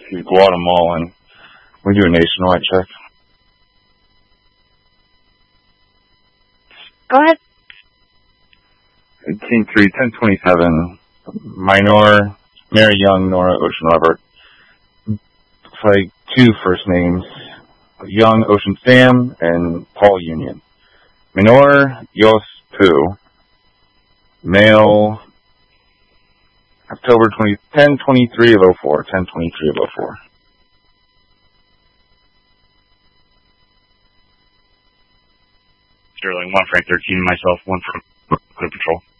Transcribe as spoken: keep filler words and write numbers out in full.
He's Guatemalan. We do a nationwide check. Go ahead. Team three, ten twenty-seven. Minor, Mary Young, Nora Ocean Robert. Looks like two first names. Young Ocean Sam and Paul Union. Minor Yos Pu. Male, October twentieth, ten twenty-three of oh four. ten twenty-three of oh four. Sterling, one Frank thirteen, myself, one from Clear Patrol.